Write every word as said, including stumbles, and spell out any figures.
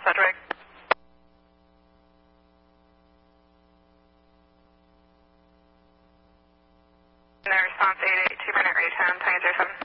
Sedgwick. And their response eight eight, two minute return, twenty zero seven.